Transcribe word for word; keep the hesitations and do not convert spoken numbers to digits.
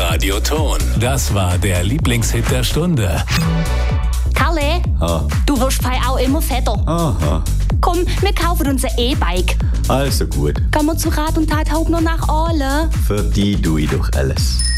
Radioton. Das war der Lieblingshit der Stunde. Kalle, Ah. du wirst fei auch immer fetter. Aha, Komm, wir kaufen uns ein E-Bike. also gut. Gehen wir zu Rat und Tat Haupt noch nach Aale. Für die tue ich doch alles.